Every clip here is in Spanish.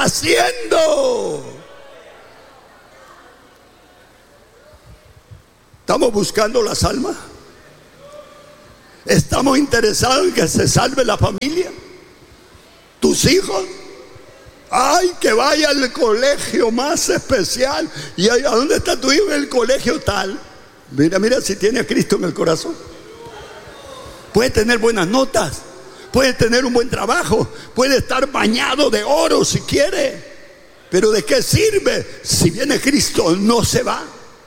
haciendo. ¿Estamos buscando las almas? ¿Estamos interesados en que se salve la familia? ¿Tus hijos? Ay, que vaya al colegio más especial. ¿Y a dónde está tu hijo? En el colegio tal. Mira si tiene a Cristo en el corazón. Puede tener buenas notas, puede tener un buen trabajo, puede estar bañado de oro si quiere, pero ¿de qué sirve si viene Cristo? No se va.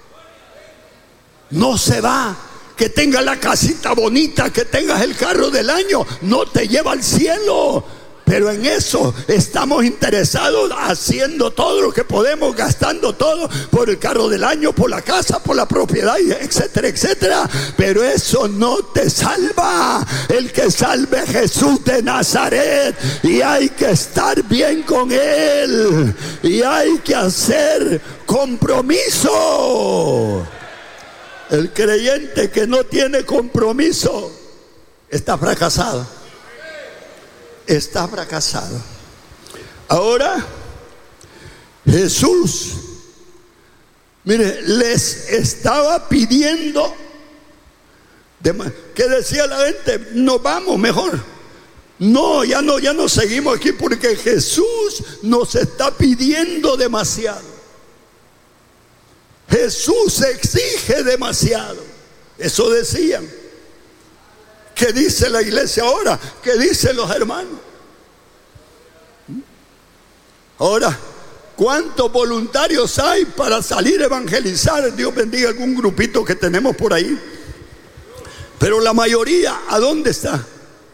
No se va. Que tengas la casita bonita, que tengas el carro del año, no te lleva al cielo. Pero en eso estamos interesados, haciendo todo lo que podemos, gastando todo por el carro del año, por la casa, por la propiedad, etcétera, etcétera. Pero eso no te salva. El que salve es Jesús de Nazaret, y hay que estar bien con Él, y hay que hacer compromiso. El creyente que no tiene compromiso está fracasado. Está fracasado. Ahora Jesús, mire, les estaba pidiendo. ¿Qué decía la gente? Nos vamos mejor. No, ya no seguimos aquí, porque Jesús nos está pidiendo demasiado. Jesús exige demasiado. Eso decían. ¿Qué dice la iglesia ahora? ¿Qué dicen los hermanos? Ahora, ¿cuántos voluntarios hay para salir a evangelizar? Dios bendiga algún grupito que tenemos por ahí. Pero la mayoría, ¿a dónde está?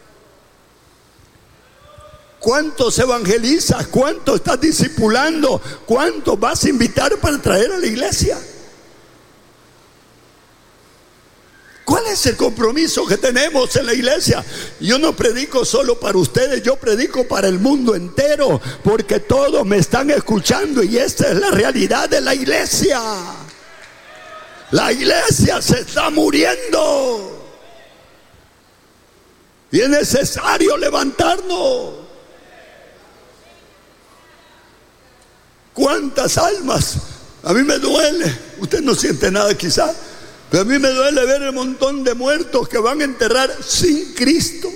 ¿Cuántos evangelizas? ¿Cuántos estás discipulando? ¿Cuántos vas a invitar para traer a la iglesia? ¿Cuál es el compromiso que tenemos en la iglesia? Yo no predico solo para ustedes, yo predico para el mundo entero, porque todos me están escuchando, y esta es la realidad de la iglesia. La iglesia se está muriendo y es necesario levantarnos. ¿Cuántas almas? A mí me duele, usted no siente nada quizás, pero a mí me duele ver el montón de muertos que van a enterrar sin Cristo.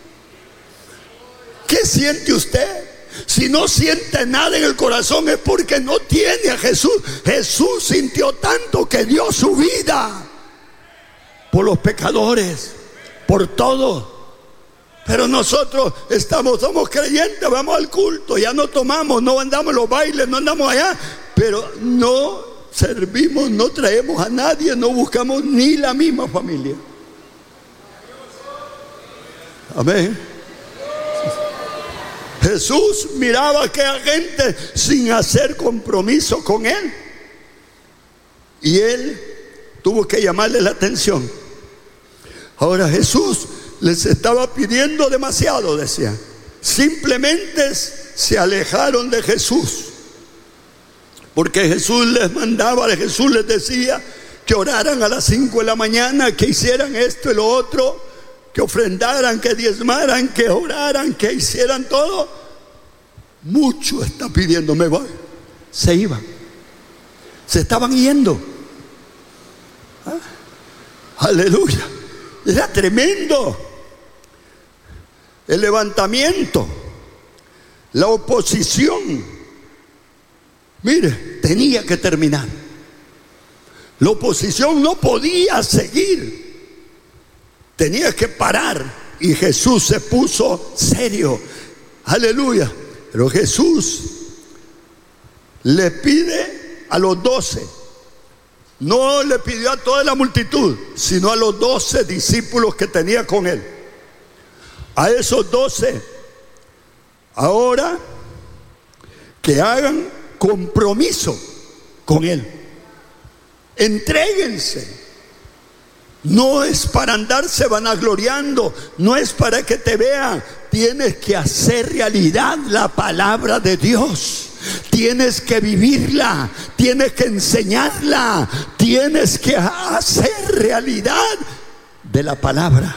¿Qué siente usted? Si no siente nada en el corazón es porque no tiene a Jesús. Jesús sintió tanto que dio su vida por los pecadores, por todos. Pero nosotros somos creyentes, vamos al culto, ya no tomamos, no andamos en los bailes, no andamos allá, pero no servimos, no traemos a nadie, no buscamos ni la misma familia. Amén. Jesús miraba a aquella gente sin hacer compromiso con Él, y Él tuvo que llamarle la atención. Ahora Jesús les estaba pidiendo demasiado, decía. Simplemente se alejaron de Jesús, porque Jesús les mandaba, Jesús les decía que oraran a las 5 de la mañana, que hicieran esto y lo otro, que ofrendaran, que diezmaran, que oraran, que hicieran todo. Mucho está pidiendo, me voy. Se iban, se estaban yendo. Aleluya. Era tremendo el levantamiento, la oposición. Mire, tenía que terminar. La oposición no podía seguir, tenía que parar, y Jesús se puso serio. Aleluya. Pero Jesús le pide a los 12, no le pidió a toda la multitud, sino a los 12 discípulos que tenía con él. A esos 12, ahora que hagan compromiso con Él. Entréguense. No es para andarse vanagloriando, no es para que te vean. Tienes que hacer realidad la palabra de Dios. Tienes que vivirla, tienes que enseñarla, tienes que hacer realidad de la palabra.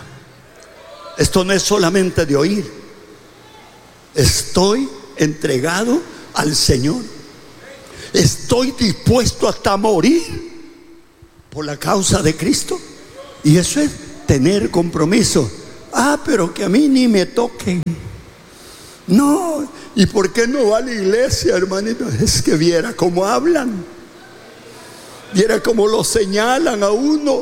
Esto no es solamente de oír. Estoy entregado al Señor. Estoy dispuesto hasta morir por la causa de Cristo. Y eso es tener compromiso. Pero que a mí ni me toquen. No. ¿Y por qué no va a la iglesia, hermanito? Es que viera cómo hablan, viera cómo lo señalan a uno.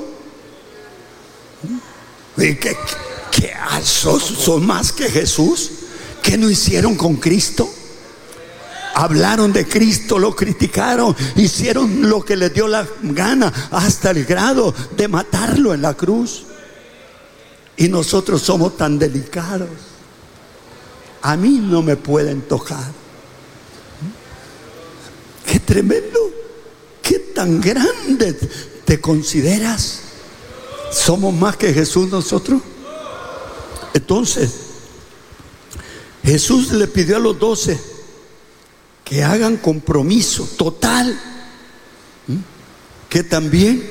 ¿Y qué son más que Jesús? ¿Qué no hicieron con Cristo? Hablaron de Cristo, lo criticaron, hicieron lo que les dio la gana, hasta el grado de matarlo en la cruz. Y nosotros somos tan delicados. A mí no me pueden tocar. Qué tremendo, qué tan grande te consideras. ¿Somos más que Jesús nosotros? Entonces, Jesús le pidió a los 12 que hagan compromiso total, que también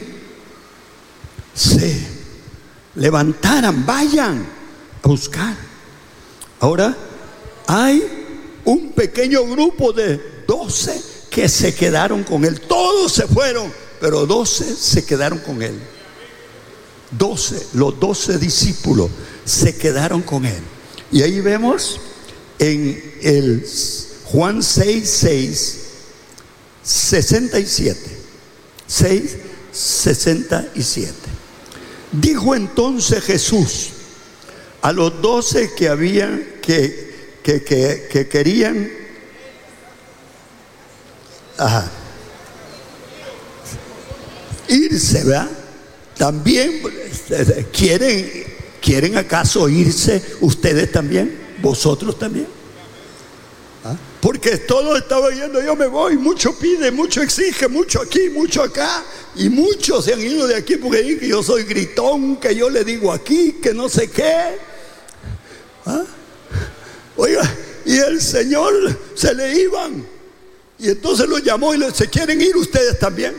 se levantaran, vayan a buscar. Ahora hay un pequeño grupo de 12 que se quedaron con él. Todos se fueron, pero 12 se quedaron con él. 12, los 12 discípulos se quedaron con él. Y ahí vemos en el Juan 6, 67. 67. Dijo entonces Jesús a los 12 que habían que querían irse, ¿verdad? También quieren acaso irse ustedes también, vosotros también. Porque todos estaban yendo, yo me voy, mucho pide, mucho exige, mucho aquí, mucho acá, y muchos se han ido de aquí porque dicen que yo soy gritón, que yo le digo aquí, que no sé qué. Oiga, y el Señor se le iban, y entonces los llamó y se quieren ir ustedes también.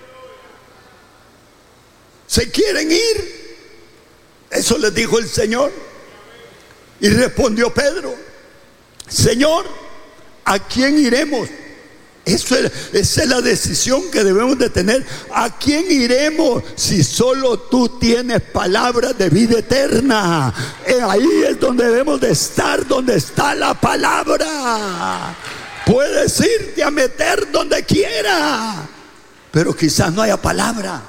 ¿Se quieren ir? Eso les dijo el Señor. Y respondió Pedro: Señor, ¿a quién iremos? Esa es la decisión que debemos de tener. ¿A quién iremos si solo tú tienes palabras de vida eterna? Ahí es donde debemos de estar, donde está la palabra. Puedes irte a meter donde quiera, pero quizás no haya palabra.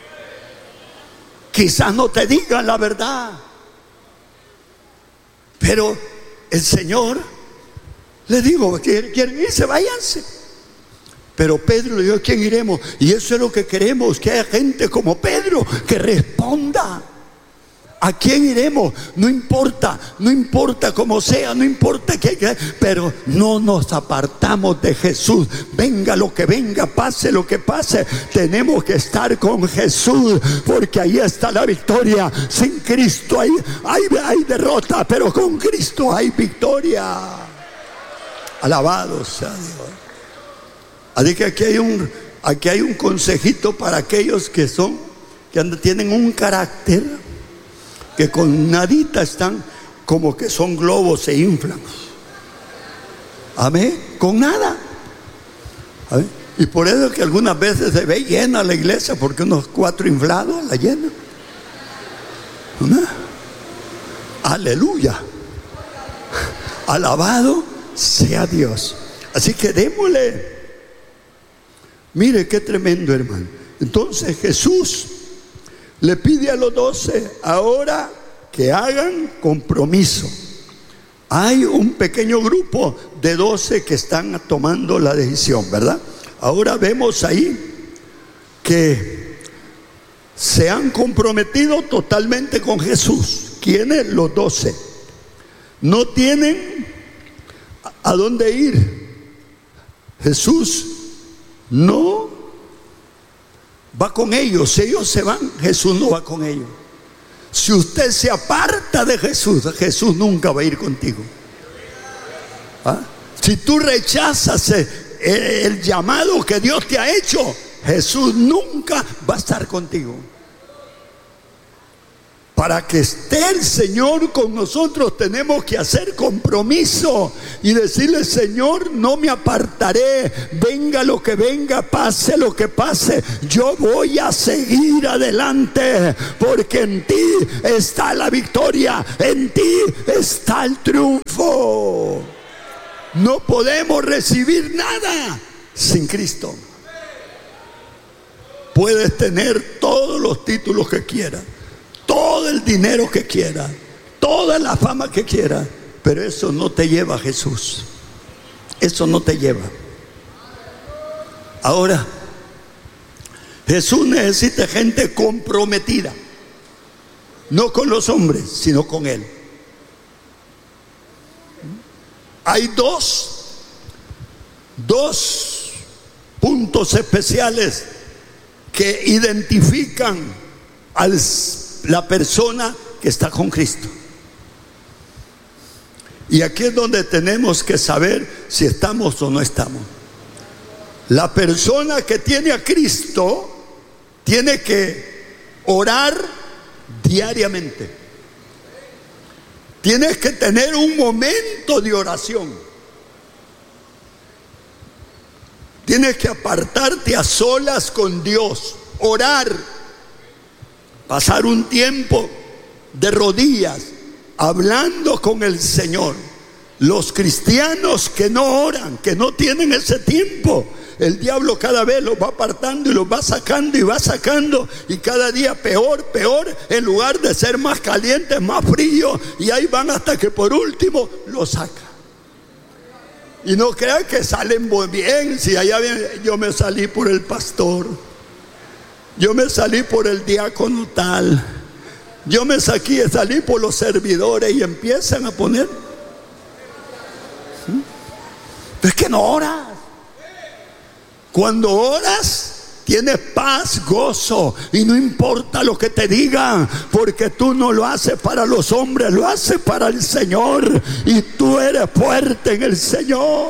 Quizás no te digan la verdad. Pero el Señor le digo, ¿quieren irse? Váyanse. Pero Pedro le dijo: ¿a quién iremos? Y eso es lo que queremos, que haya gente como Pedro que responda. ¿A quién iremos? No importa cómo sea, no importa qué, pero no nos apartamos de Jesús. Venga lo que venga, pase lo que pase, tenemos que estar con Jesús, porque ahí está la victoria. Sin Cristo hay derrota, pero con Cristo hay victoria. Alabado sea Dios. Así que aquí hay un consejito para aquellos que tienen un carácter, que con nadita están como que son globos, se inflan. Amén, con nada. ¿Amén? Y por eso que algunas veces se ve llena la iglesia, porque unos 4 inflados la llenan. ¿Amén? Aleluya. Alabado sea Dios. Así que démosle. Mire qué tremendo, hermano. Entonces Jesús le pide a los 12 ahora que hagan compromiso. Hay un pequeño grupo de 12 que están tomando la decisión, ¿verdad? Ahora vemos ahí que se han comprometido totalmente con Jesús. ¿Quiénes? Los 12. No tienen a dónde ir. Jesús no va con ellos. Si ellos se van, Jesús no va con ellos. Si usted se aparta de Jesús, Jesús nunca va a ir contigo. Si tú rechazas el llamado que Dios te ha hecho, Jesús nunca va a estar contigo. Para que esté el Señor con nosotros tenemos que hacer compromiso y decirle: Señor, no me apartaré, venga lo que venga, pase lo que pase, yo voy a seguir adelante, porque en ti está la victoria, en ti está el triunfo. No podemos recibir nada sin Cristo. Puedes tener todos los títulos que quieras, todo el dinero que quieras, toda la fama que quieras, pero eso no te lleva a Jesús. Eso no te lleva. Ahora, Jesús necesita gente comprometida, no con los hombres, sino con Él. Hay dos puntos especiales que identifican a la persona que está con Cristo. Y aquí es donde tenemos que saber si estamos o no estamos. La persona que tiene a Cristo tiene que orar diariamente. Tienes que tener un momento de oración. Tienes que apartarte a solas con Dios, orar, pasar un tiempo de rodillas, hablando con el Señor. Los cristianos que no oran, que no tienen ese tiempo, el diablo cada vez los va apartando y los va sacando y va sacando, y cada día peor, en lugar de ser más calientes, más fríos, y ahí van hasta que por último los saca. Y no crean que salen muy bien. Si allá yo me salí por el pastor, yo me salí por el diácono tal, yo me salí por los servidores, y empiezan a poner. Es que no oras. Cuando oras, tienes paz, gozo, y no importa lo que te digan, porque tú no lo haces para los hombres, lo haces para el Señor, y tú eres fuerte en el Señor.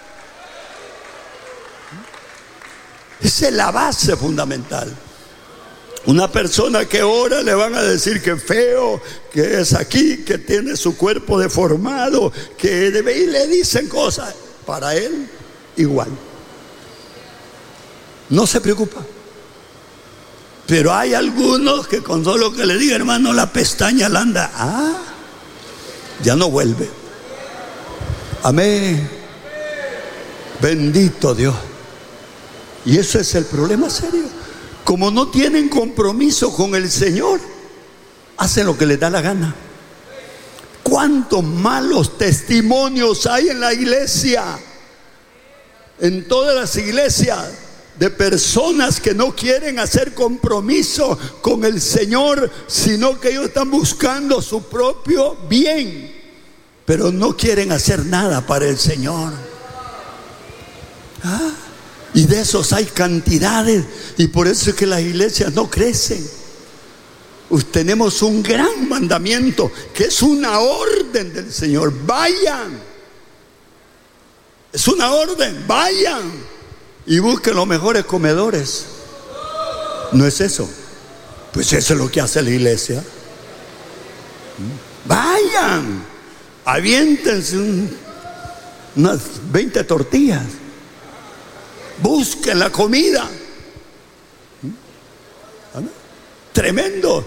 Esa es la base fundamental. Una persona que ora le van a decir que es feo, que es aquí, que tiene su cuerpo deformado, que debe, y le dicen cosas. Para él, igual. No se preocupa. Pero hay algunos que con solo que le diga: hermano, la pestaña la anda, ya no vuelve. Amén. Bendito Dios. Y ese es el problema serio. Como no tienen compromiso con el Señor, hacen lo que les da la gana. ¿Cuántos malos testimonios hay en la iglesia? En todas las iglesias, de personas que no quieren hacer compromiso con el Señor, sino que ellos están buscando su propio bien, pero no quieren hacer nada para el Señor. Y de esos hay cantidades, y por eso es que las iglesias no crecen. Tenemos un gran mandamiento, que es una orden del Señor: vayan. Es una orden: vayan y busquen los mejores comedores. ¿No es eso? Pues eso es lo que hace la iglesia. Vayan, aviéntense unas 20 tortillas, busquen la comida. Tremendo.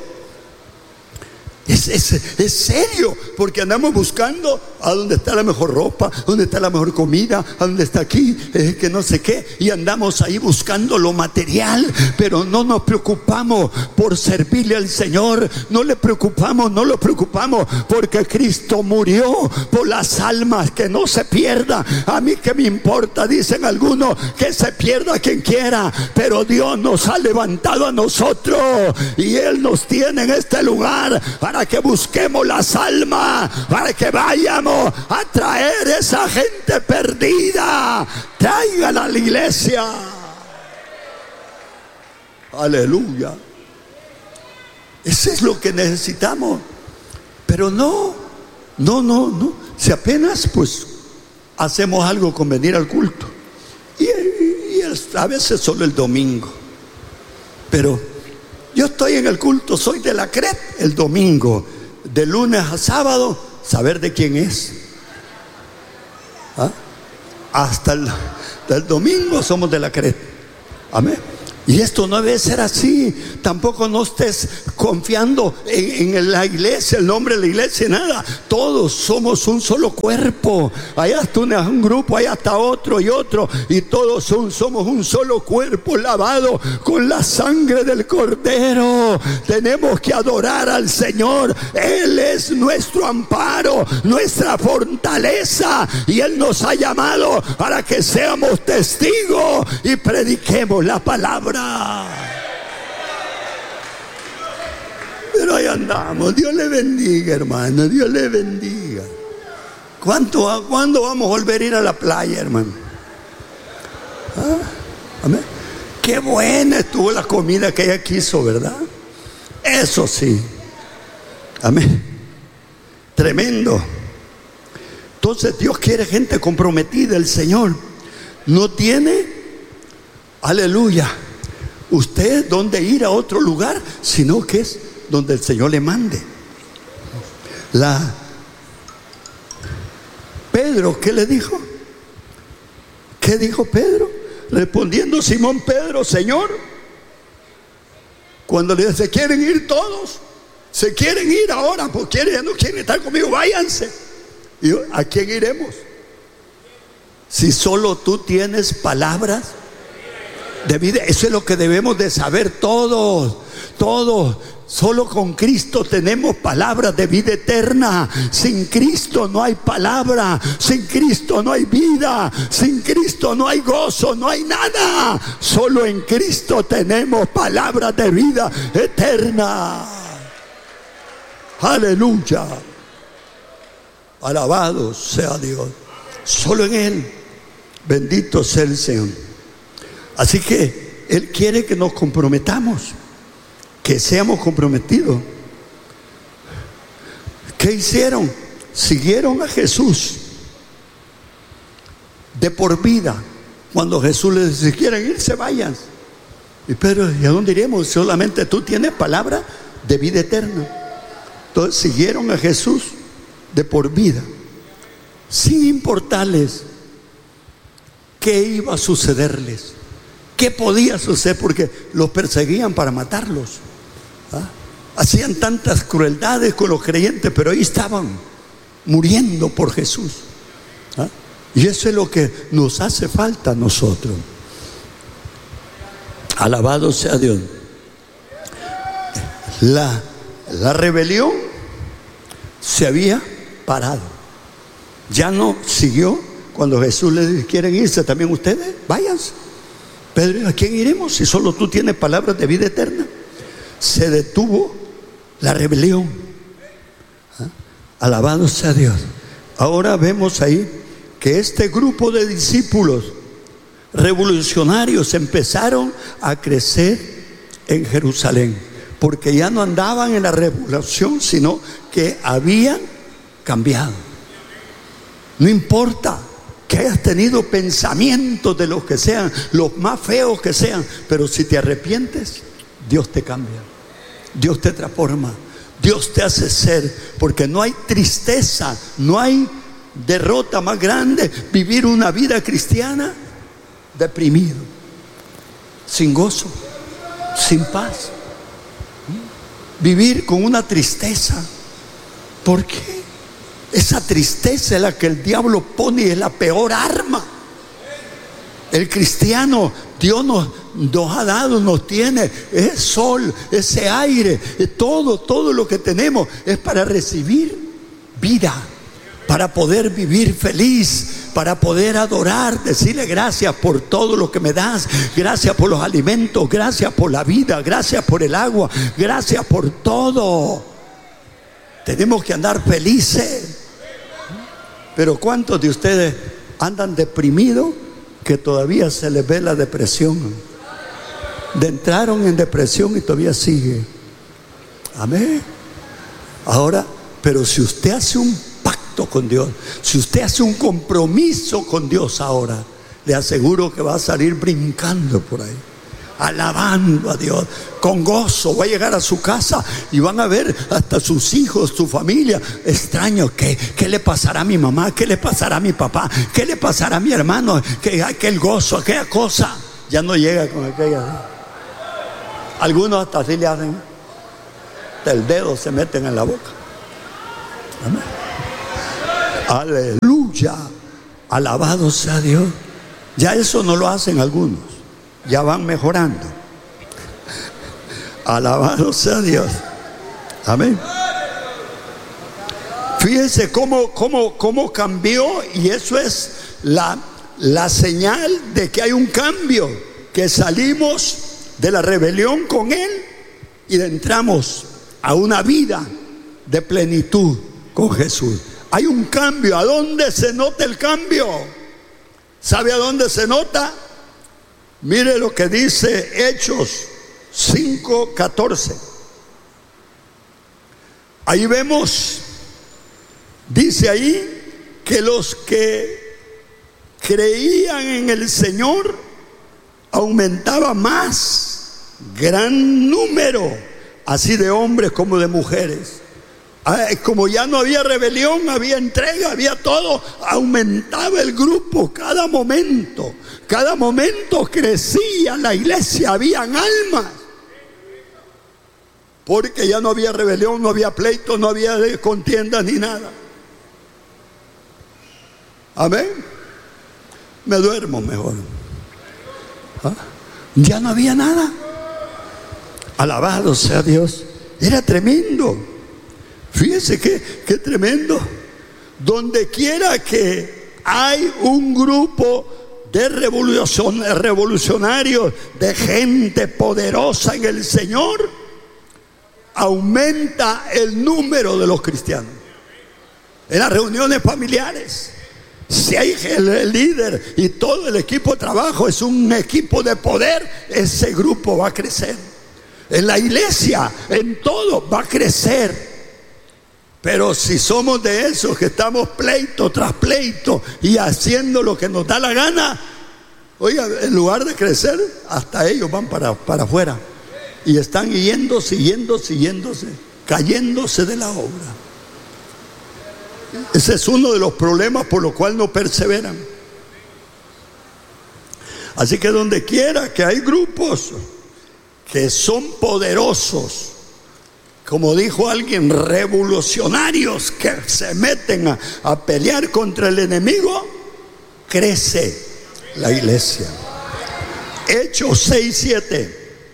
Es serio, porque andamos buscando a dónde está la mejor ropa, dónde está la mejor comida, a dónde está aquí, que no sé qué, y andamos ahí buscando lo material, pero no nos preocupamos por servirle al Señor. No lo preocupamos, porque Cristo murió por las almas, que no se pierda. A mí qué me importa, dicen algunos, que se pierda quien quiera, pero Dios nos ha levantado a nosotros, y Él nos tiene en este lugar para que busquemos las almas, para que vayamos a traer esa gente perdida. Tráigala a la iglesia. Aleluya. Eso es lo que necesitamos. Pero no. Si apenas pues hacemos algo con venir al culto, y a veces solo el domingo, pero Yo estoy en el culto, soy de la CRET el domingo, de lunes a sábado, saber de quién es. ¿Ah? Hasta el domingo somos de la CRET. Amén. Y esto no debe ser así. Tampoco no estés confiando en la iglesia, el nombre de la iglesia, nada. Todos somos un solo cuerpo. Allá está un grupo, allá está otro y otro. Y todos somos un solo cuerpo lavado con la sangre del Cordero. Tenemos que adorar al Señor. Él es nuestro amparo, nuestra fortaleza. Y Él nos ha llamado para que seamos testigos y prediquemos la palabra. Pero ahí andamos. Dios le bendiga, hermano. Dios le bendiga. ¿Cuándo vamos a volver a ir a la playa, hermano? ¿Ah? Amén. Qué buena estuvo la comida que ella quiso, ¿verdad? Eso sí. Amén. Tremendo. Entonces Dios quiere gente comprometida. El Señor no tiene, aleluya, usted dónde ir a otro lugar, sino que es donde el Señor le mande. Pedro, ¿qué le dijo? ¿Qué dijo Pedro? Respondiendo Simón Pedro: Señor, cuando le dice, ¿se quieren ir todos? ¿Se quieren ir ahora? Porque ya no quieren estar conmigo, váyanse. Y yo, ¿a quién iremos? Si solo tú tienes palabras de vida. Eso es lo que debemos de saber todos. Solo con Cristo tenemos palabras de vida eterna. Sin Cristo no hay palabra. Sin Cristo no hay vida. Sin Cristo no hay gozo, no hay nada. Solo en Cristo tenemos palabras de vida eterna. Aleluya. Alabado sea Dios. Solo en Él. Bendito sea el Señor. Así que Él quiere que nos comprometamos, que seamos comprometidos. ¿Qué hicieron? Siguieron a Jesús de por vida. Cuando Jesús les dice, si quieren irse, vayan. Y Pedro, ¿y a dónde iremos? Solamente tú tienes palabra de vida eterna. Entonces siguieron a Jesús de por vida, sin importarles qué iba a sucederles, qué podía suceder, porque los perseguían para matarlos. ¿Ah? Hacían tantas crueldades con los creyentes, pero ahí estaban muriendo por Jesús. ¿Ah? Y eso es lo que nos hace falta a nosotros. Alabado sea Dios. La rebelión se había parado. Ya no siguió. Cuando Jesús les dice, ¿quieren irse también ustedes? Váyanse. Pedro, ¿a quién iremos si solo tú tienes palabras de vida eterna? Se detuvo la rebelión. ¿Ah? Alabado sea Dios. Ahora vemos ahí que este grupo de discípulos revolucionarios empezaron a crecer en Jerusalén, porque ya no andaban en la revolución, sino que habían cambiado. No importa que hayas tenido pensamientos de los que sean, los más feos que sean, pero si te arrepientes, Dios te cambia, Dios te transforma, Dios te hace ser, porque no hay tristeza, no hay derrota más grande, vivir una vida cristiana deprimido, sin gozo, sin paz, vivir con una tristeza. ¿Por qué? Esa tristeza es la que el diablo pone y es la peor arma. El cristiano, Dios nos ha dado, nos tiene ese sol, ese aire, todo lo que tenemos es para recibir vida, para poder vivir feliz, para poder adorar, decirle gracias por todo lo que me das, gracias por los alimentos, gracias por la vida, gracias por el agua, gracias por todo. Tenemos que andar felices. Pero ¿cuántos de ustedes andan deprimidos que todavía se les ve la depresión? Entraron en depresión y todavía sigue. Amén. Ahora, pero si usted hace un pacto con Dios, si usted hace un compromiso con Dios ahora, le aseguro que va a salir brincando por ahí. alabando a Dios, con gozo. Va a llegar a su casa y van a ver hasta sus hijos, su familia. Extraño, ¿qué le pasará a mi mamá? ¿Qué le pasará a mi papá? ¿Qué le pasará a mi hermano? Que aquel gozo, aquella cosa. Ya no llega con aquella. Algunos hasta así le hacen. El dedo se meten en la boca. Amén. Aleluya. Alabado sea Dios. Ya eso no lo hacen algunos. Ya van mejorando. Alabado sea Dios. Amén. Fíjense cómo cambió. Y eso es la señal de que hay un cambio. Que salimos de la rebelión con Él y entramos a una vida de plenitud con Jesús. Hay un cambio. ¿A dónde se nota el cambio? ¿Sabe a dónde se nota? Mire lo que dice Hechos 5:14. Ahí vemos, dice ahí, que los que creían en el Señor aumentaba más, gran número, así de hombres como de mujeres. Como ya no había rebelión, había entrega, había todo, aumentaba el grupo cada momento crecía la iglesia, habían almas, porque ya no había rebelión, no había pleito, no había contienda ni nada. Amén. Me duermo mejor. Ya no había nada. Alabado sea Dios. Era tremendo. Fíjese qué tremendo. Donde quiera que hay un grupo de revolucionarios, de gente poderosa en el Señor, aumenta el número de los cristianos. En las reuniones familiares, si hay el líder y todo el equipo de trabajo es un equipo de poder, ese grupo va a crecer. En la iglesia, en todo va a crecer. Pero si somos de esos que estamos pleito tras pleito y haciendo lo que nos da la gana, oiga, en lugar de crecer, hasta ellos van para afuera y están yéndose, cayéndose de la obra. Ese es uno de los problemas por los cuales no perseveran. Así que donde quiera que hay grupos que son poderosos, como dijo alguien, revolucionarios que se meten a pelear contra el enemigo, crece la iglesia. Hechos 6:7.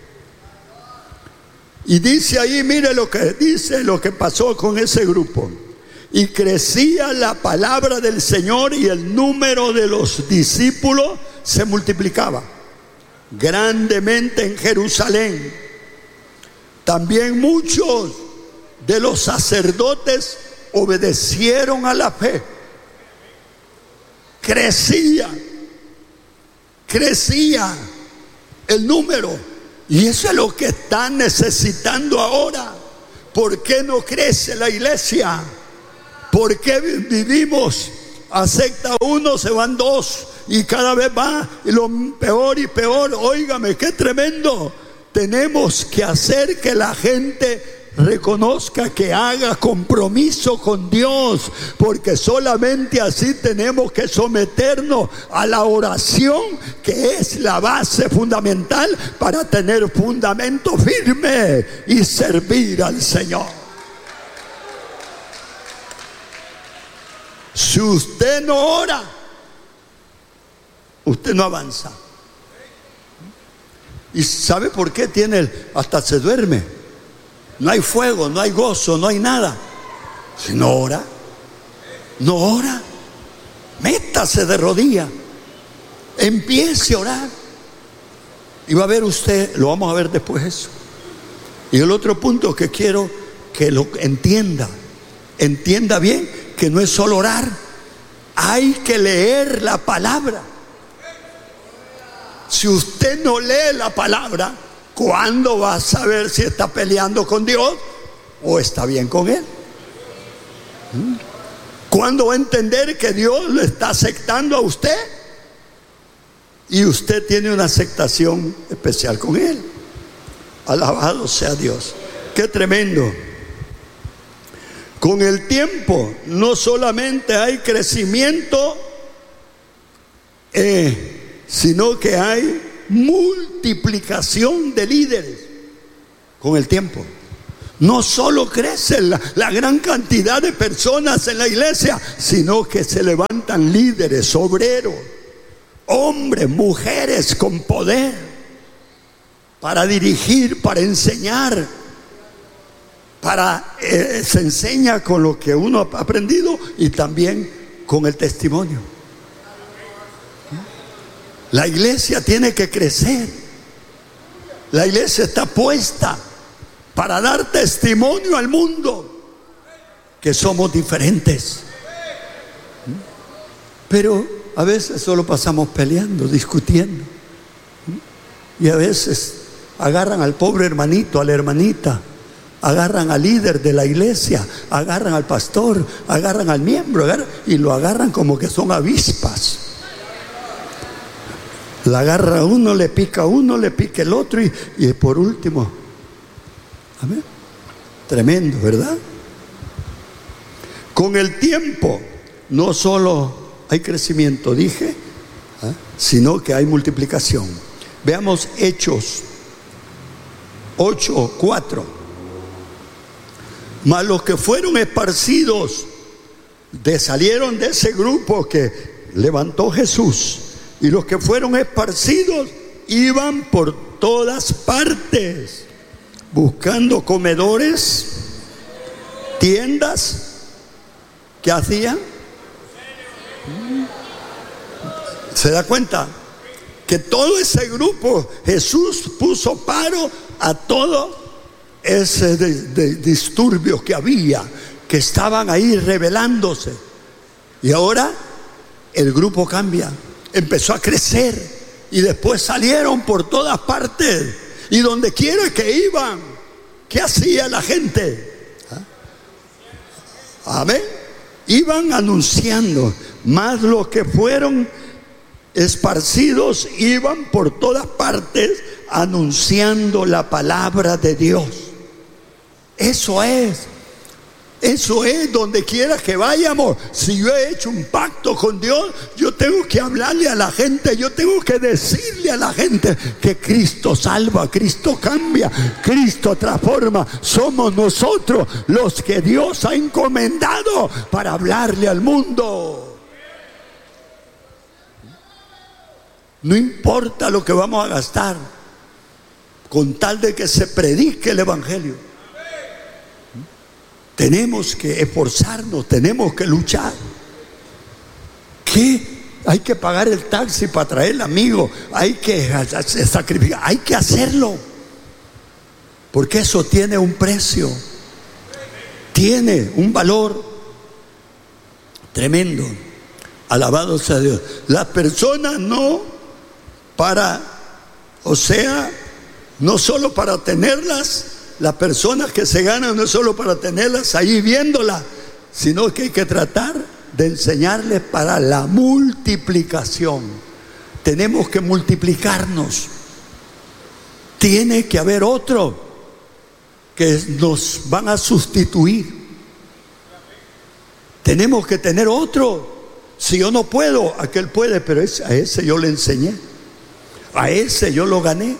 Y dice ahí, mire lo que dice, lo que pasó con ese grupo. Y crecía la palabra del Señor y el número de los discípulos se multiplicaba grandemente en Jerusalén. También muchos de los sacerdotes obedecieron a la fe. Crecía el número. Y eso es lo que están necesitando ahora. ¿Por qué no crece la iglesia? ¿Por qué vivimos? Acepta uno, se van dos, y cada vez va y lo peor y peor. Óigame, qué tremendo. Tenemos que hacer que la gente reconozca, que haga compromiso con Dios, porque solamente así tenemos que someternos a la oración, que es la base fundamental para tener fundamento firme y servir al Señor. Si usted no ora, usted no avanza. ¿Y sabe por qué hasta se duerme? No hay fuego, no hay gozo, no hay nada. Si no ora, métase de rodillas, empiece a orar. Y va a ver usted, lo vamos a ver después eso. Y el otro punto que quiero que lo entienda bien, que no es solo orar, hay que leer la palabra. Si usted no lee la palabra, ¿cuándo va a saber si está peleando con Dios o está bien con Él? ¿Cuándo va a entender que Dios lo está aceptando a usted? y usted tiene una aceptación especial con Él. Alabado sea Dios. Qué tremendo. Con el tiempo no solamente hay crecimiento, sino que hay multiplicación de líderes. Con el tiempo no solo crece la gran cantidad de personas en la iglesia, sino que se levantan líderes, obreros, hombres, mujeres con poder para dirigir, para enseñar, se enseña con lo que uno ha aprendido y también con el testimonio. La iglesia tiene que crecer. La iglesia está puesta para dar testimonio al mundo que somos diferentes. Pero a veces solo pasamos peleando, discutiendo. Y a veces agarran al pobre hermanito, a la hermanita, agarran al líder de la iglesia, agarran al pastor, agarran al miembro, y lo agarran como que son avispas. La agarra uno, le pica uno, le pica el otro y por último. Amén. Tremendo, ¿verdad? Con el tiempo no solo hay crecimiento, dije, sino que hay multiplicación. Veamos Hechos 8:4. Mas los que fueron esparcidos salieron de ese grupo que levantó Jesús, y los que fueron esparcidos iban por todas partes buscando comedores, tiendas. ¿Qué hacían? ¿Se da cuenta? Que todo ese grupo, Jesús puso paro a todo ese disturbio que había, que estaban ahí rebelándose. Y ahora el grupo cambia, empezó a crecer y después salieron por todas partes y donde quiera que iban. ¿Qué hacía la gente? Amén. Iban anunciando. Más los que fueron esparcidos iban por todas partes anunciando la palabra de Dios. Eso es donde quiera que vayamos. Si yo he hecho un pacto con Dios, yo tengo que hablarle a la gente, yo tengo que decirle a la gente que Cristo salva, Cristo cambia, Cristo transforma. Somos nosotros los que Dios ha encomendado para hablarle al mundo. No importa lo que vamos a gastar, con tal de que se predique el evangelio. Tenemos que esforzarnos, tenemos que luchar. ¿Qué? Hay que pagar el taxi para traer el amigo, hay que sacrificar, hay que hacerlo, porque eso tiene un precio, tiene un valor tremendo. Alabado sea Dios. Las personas no solo para tenerlas. Las personas que se ganan no es solo para tenerlas ahí viéndolas, sino que hay que tratar de enseñarles para la multiplicación. Tenemos que multiplicarnos. Tiene que haber otro que nos van a sustituir. Tenemos que tener otro. Si yo no puedo, aquel puede, pero a ese yo le enseñé, a ese yo lo gané.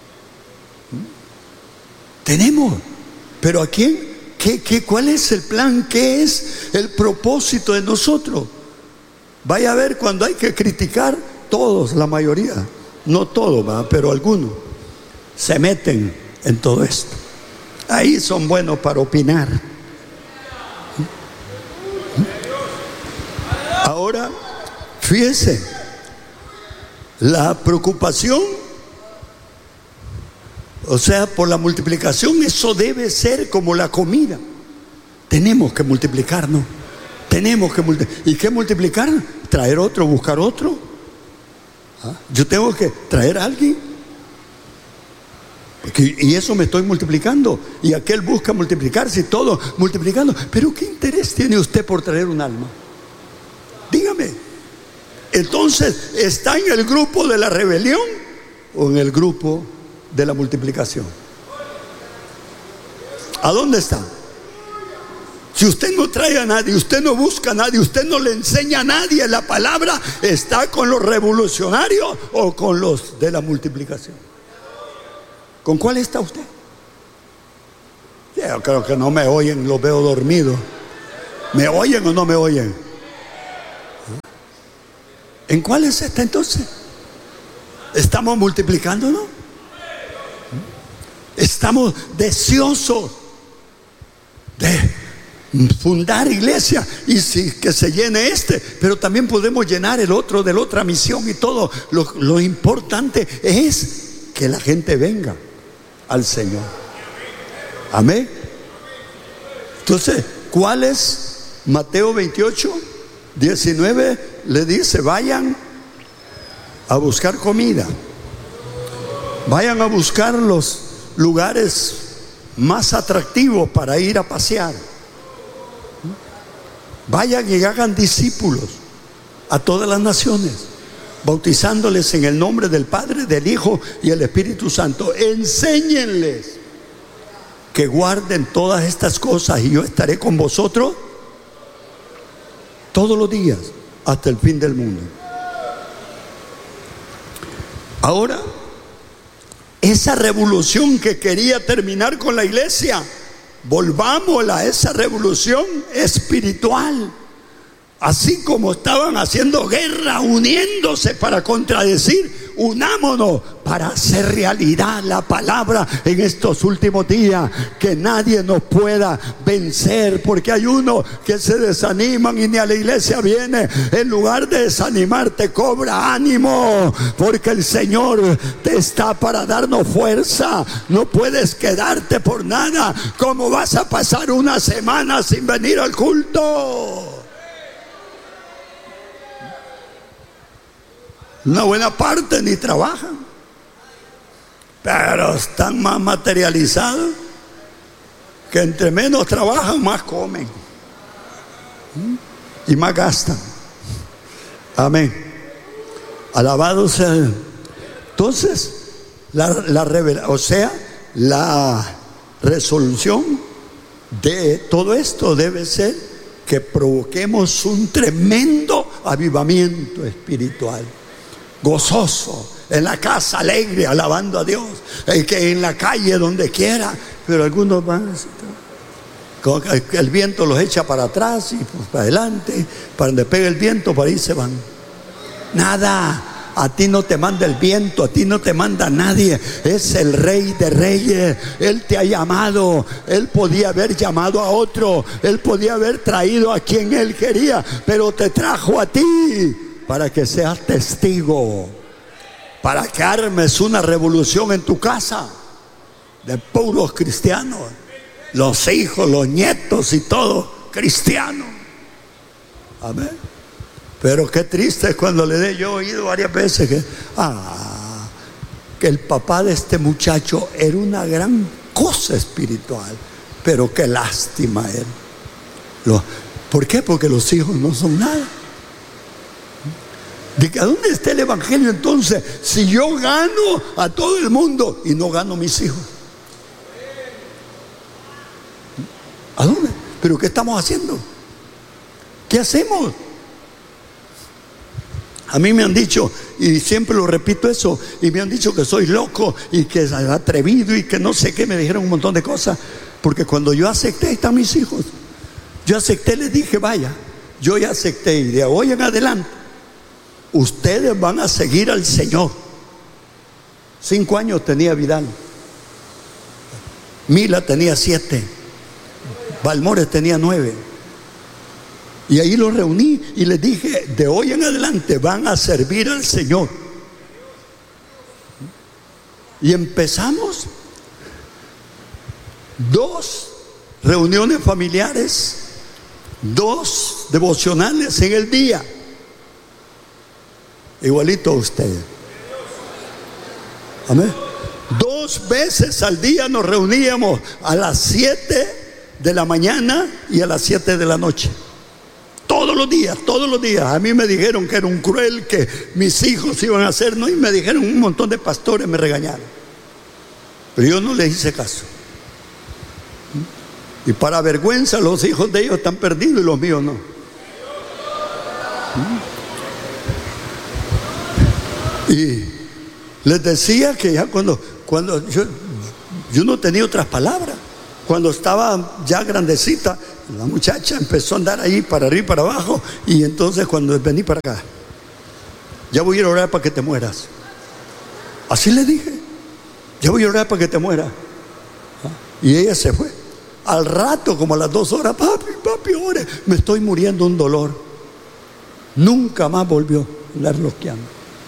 Tenemos, pero ¿a quién? ¿Cuál es el plan? ¿Qué es el propósito de nosotros? Vaya a ver, cuando hay que criticar, todos, la mayoría, no todos, ¿verdad? Pero algunos se meten en todo esto. Ahí son buenos para opinar. Ahora, fíjese, la preocupación, o sea, por la multiplicación, eso debe ser como la comida. Tenemos que multiplicarnos. Tenemos que multiplicar. ¿Y qué multiplicar? Traer otro, buscar otro. Yo tengo que traer a alguien. Y eso me estoy multiplicando. Y aquel busca multiplicarse y todo multiplicando. Pero ¿qué interés tiene usted por traer un alma? Dígame. Entonces, ¿está en el grupo de la rebelión o en el grupo de la multiplicación? ¿A dónde está? Si usted no trae a nadie, usted no busca a nadie, usted no le enseña a nadie la palabra, ¿está con los revolucionarios o con los de la multiplicación? ¿Con cuál está usted? Yo creo que no me oyen, los veo dormidos. ¿Me oyen o no me oyen? ¿En cuál es esta entonces? ¿Estamos multiplicándonos? ¿Estamos deseosos de fundar iglesia y que se llene pero también podemos llenar el otro de la otra misión y todo? Lo importante es que la gente venga al Señor. Amén. Entonces, ¿cuál es? Mateo 28, 19 le dice: vayan a buscar comida, vayan a buscar los lugares más atractivos para ir a pasear. Vayan y hagan discípulos a todas las naciones, bautizándoles en el nombre del Padre, del Hijo y el Espíritu Santo. Enséñenles que guarden todas estas cosas, y yo estaré con vosotros todos los días hasta el fin del mundo. Ahora, esa revolución que quería terminar con la iglesia, volvámosla a esa revolución espiritual. Así como estaban haciendo guerra, uniéndose para contradecir, unámonos para hacer realidad la palabra en estos últimos días. Que nadie nos pueda vencer, porque hay unos que se desaniman y ni a la iglesia viene. En lugar de desanimarte, cobra ánimo, porque el Señor te está para darnos fuerza. No puedes quedarte por nada. ¿Cómo vas a pasar una semana sin venir al culto? Una buena parte ni trabajan, pero están más materializados, que entre menos trabajan, más comen y más gastan. Amén. Alabado sea. Entonces, la resolución de todo esto debe ser que provoquemos un tremendo avivamiento espiritual. Gozoso, en la casa alegre, alabando a Dios, que en la calle, donde quiera. Pero algunos van así, como que el viento los echa para atrás y pues para adelante, para donde pega el viento, para ahí se van. Nada, a ti no te manda el viento, a ti no te manda nadie. Es el Rey de Reyes. Él te ha llamado. Él podía haber llamado a otro, él podía haber traído a quien él quería, pero te trajo a ti para que seas testigo, para que armes una revolución en tu casa de puros cristianos, los hijos, los nietos y todo cristiano. Amén. Pero qué triste es cuando yo he oído varias veces que el papá de este muchacho era una gran cosa espiritual, pero qué lástima él. ¿Por qué? Porque los hijos no son nada. ¿A dónde está el evangelio entonces? Si yo gano a todo el mundo y no gano a mis hijos, ¿a dónde? ¿Pero qué estamos haciendo? ¿Qué hacemos? A mí me han dicho, y siempre lo repito eso, y me han dicho que soy loco y que es atrevido y que no sé qué. Me dijeron un montón de cosas, porque cuando yo acepté, ahí están mis hijos. Yo acepté, les dije: vaya, yo ya acepté, y de hoy en adelante ustedes van a seguir al Señor. 5 años tenía Vidal, Mila tenía 7, Balmores tenía 9. Y ahí los reuní y les dije: de hoy en adelante van a servir al Señor. Y empezamos 2 reuniones familiares, 2 devocionales en el día. Igualito a ustedes. Amén. 2 veces al día nos reuníamos, a las 7 de la mañana y a las 7 de la noche. Todos todos los días, todos los días. A mí me dijeron que era un cruel, que mis hijos iban a hacer, no, y me dijeron un montón de pastores, me regañaron. Pero yo no les hice caso. Y para vergüenza, los hijos de ellos están perdidos y los míos no. Y les decía que ya cuando yo no tenía otras palabras. Cuando estaba ya grandecita, la muchacha empezó a andar ahí para arriba y para abajo. Y entonces cuando vení para acá, ya voy a ir a orar para que te mueras. Así le dije, ya voy a orar para que te mueras. Y ella se fue. Al rato, como a las 2 horas, papi, ore, me estoy muriendo un dolor. Nunca más volvió a andar loqueando.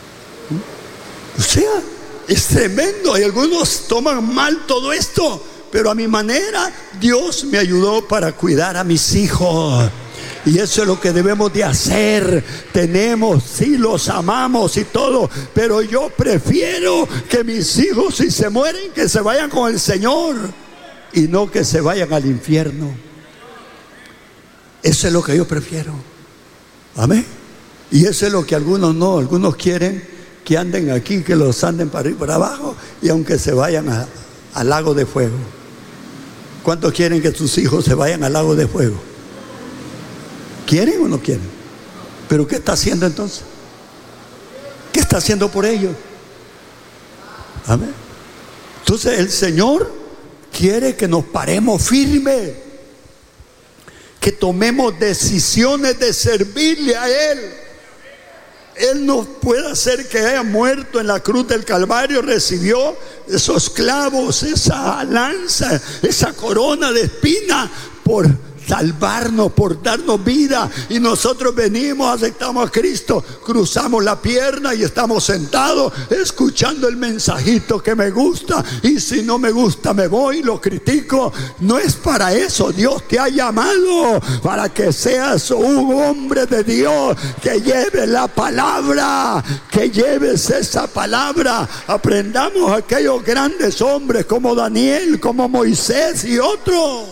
O sea, es tremendo. Y algunos toman mal todo esto, pero a mi manera Dios me ayudó para cuidar a mis hijos. Y eso es lo que debemos de hacer. Tenemos, sí, los amamos y todo, pero yo prefiero que mis hijos, si se mueren, que se vayan con el Señor y no que se vayan al infierno. Eso es lo que yo prefiero. Amén. Y eso es lo que algunos no. Algunos quieren que anden aquí, que los anden para arriba y para abajo, y aunque se vayan al lago de fuego. ¿Cuántos quieren que sus hijos se vayan al lago de fuego? ¿Quieren o no quieren? ¿Pero qué está haciendo entonces? ¿Qué está haciendo por ellos? Amén. Entonces el Señor quiere que nos paremos firmes, que tomemos decisiones de servirle a Él. Él no puede hacer que haya muerto en la cruz del Calvario. Recibió esos clavos, esa lanza, esa corona de espina por salvarnos, por darnos vida. Y nosotros venimos, aceptamos a Cristo, cruzamos la pierna y estamos sentados escuchando el mensajito que me gusta. Y si no me gusta, me voy, lo critico. No es para eso. Dios te ha llamado para que seas un hombre de Dios, que lleves la palabra, que lleves esa palabra. Aprendamos a aquellos grandes hombres como Daniel, como Moisés y otros.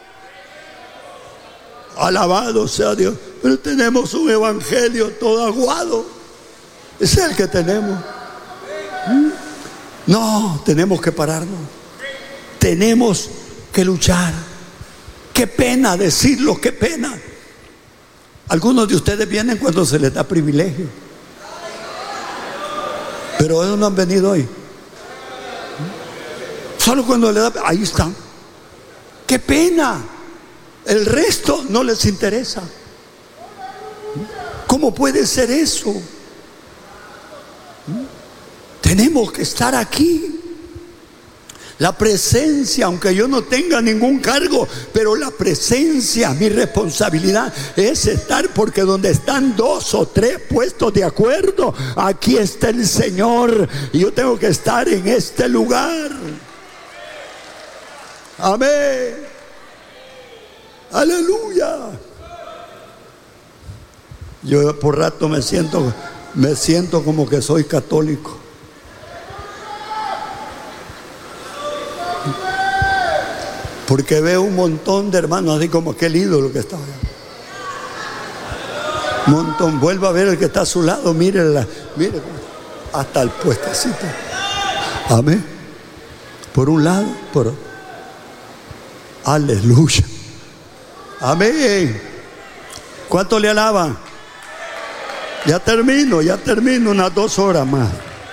Alabado sea Dios. Pero tenemos un evangelio todo aguado. Ese es el que tenemos. No, tenemos que pararnos. Tenemos que luchar. Qué pena decirlo, qué pena. Algunos de ustedes vienen cuando se les da privilegio, pero ellos no han venido hoy. Solo cuando les da, ahí están. Qué pena. El resto no les interesa. ¿Cómo puede ser eso? Tenemos que estar aquí. La presencia, aunque yo no tenga ningún cargo, pero la presencia, mi responsabilidad es estar, porque donde están 2 o 3 puestos de acuerdo, aquí está el Señor. Y yo tengo que estar en este lugar. Amén. Aleluya. Yo por rato me siento como que soy católico. Porque veo un montón de hermanos así como aquel ídolo que está allá. Un montón. Vuelva a ver el que está a su lado. Mire hasta el puestecito. Amén. Por un lado, por otro. Aleluya. Amén. ¿Cuánto le alaban? Ya termino unas 2 horas más.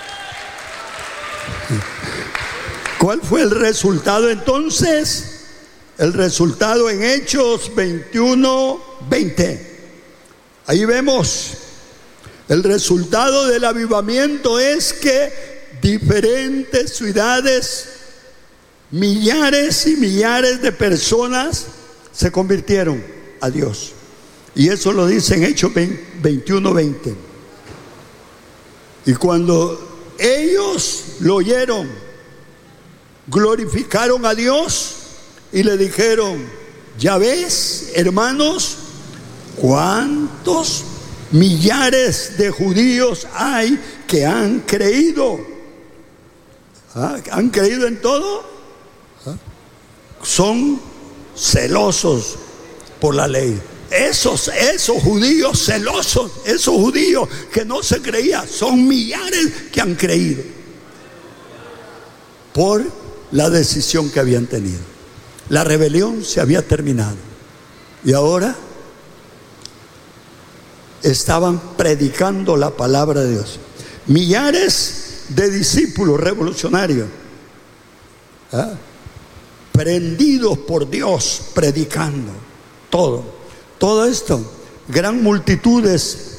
¿Cuál fue el resultado entonces? El resultado en Hechos 21:20. Ahí vemos el resultado del avivamiento es que diferentes ciudades, millares y millares de personas se convirtieron a Dios. Y eso lo dice en Hechos 21:20. Y cuando ellos lo oyeron, glorificaron a Dios y le dijeron: ya ves, hermanos, cuántos millares de judíos hay que han creído. ¿Han creído en todo? Son celosos por la ley. esos judíos celosos, esos judíos que no se creían, son millares que han creído por la decisión que habían tenido. La rebelión se había terminado y ahora estaban predicando la palabra de Dios. Millares de discípulos revolucionarios, prendidos por Dios, predicando todo esto. Gran multitudes